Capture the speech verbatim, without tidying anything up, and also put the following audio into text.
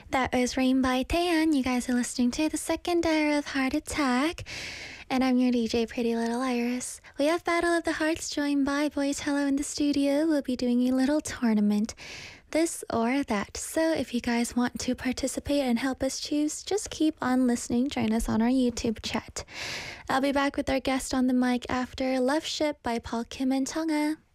That was Rain by Taeyeon. You guys are listening to the second hour of Heart Attack. And I'm your D J, Pretty Little Iris. We have Battle of the Hearts joined by Boys Hello in the studio. We'll be doing a little tournament, this or that. So if you guys want to participate and help us choose, just keep on listening. Join us on our YouTube chat. I'll be back with our guest on the mic after Love Ship by Paul Kim and Tonga.